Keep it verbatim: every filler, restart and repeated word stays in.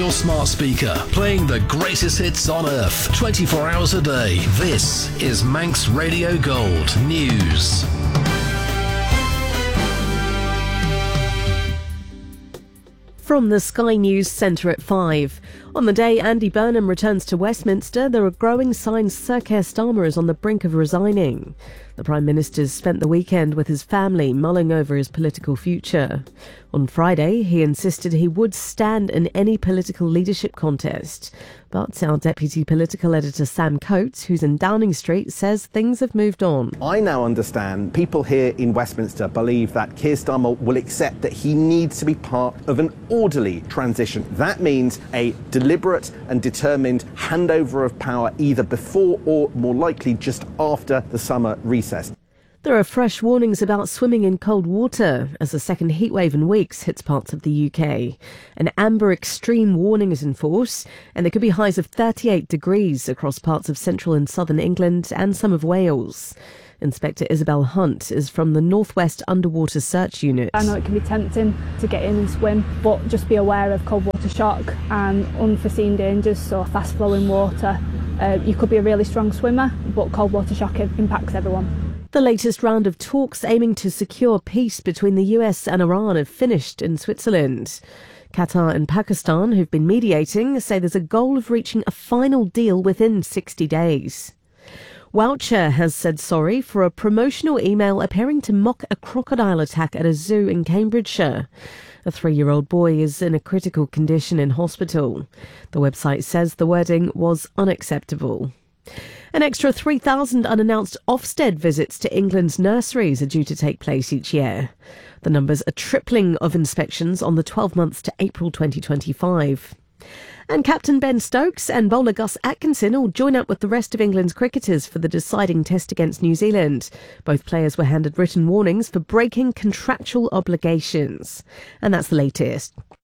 your smart speaker, playing the greatest hits on earth, twenty-four hours a day. This is Manx Radio Gold News. From the Sky News Centre at five. On the day Andy Burnham returns to Westminster, there are growing signs Sir Keir Starmer is on the brink of resigning. The Prime Minister's spent the weekend with his family mulling over his political future. On Friday, he insisted he would stand in any political leadership contest. But our deputy political editor Sam Coates, who's in Downing Street, says things have moved on. I now understand people here in Westminster believe that Keir Starmer will accept that he needs to be part of an orderly transition. That means a deliberate and determined handover of power either before or more likely just after the summer recess. There are fresh warnings about swimming in cold water as the second heatwave in weeks hits parts of the U K. An amber extreme warning is in force, and there could be highs of thirty-eight degrees across parts of central and southern England and some of Wales. Inspector Isabel Hunt is from the North West Underwater Search Unit. I know it can be tempting to get in and swim, but just be aware of cold water shock and unforeseen dangers, so fast flowing water. Uh, you could be a really strong swimmer, but cold water shock impacts everyone. The latest round of talks aiming to secure peace between the U S and Iran have finished in Switzerland. Qatar and Pakistan, who've been mediating, say there's a goal of reaching a final deal within sixty days. Woucher has said sorry for a promotional email appearing to mock a crocodile attack at a zoo in Cambridgeshire. A three-year-old boy is in a critical condition in hospital. The website says the wording was unacceptable. An extra three thousand unannounced Ofsted visits to England's nurseries are due to take place each year. The numbers are tripling of inspections on the twelve months to April twenty twenty-five. And Captain Ben Stokes and bowler Gus Atkinson will join up with the rest of England's cricketers for the deciding test against New Zealand. Both players were handed written warnings for breaking contractual obligations. And that's the latest.